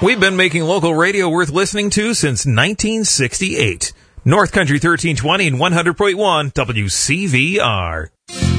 We've been making local radio worth listening to since 1968. North Country 1320 and 100.1 WCVR.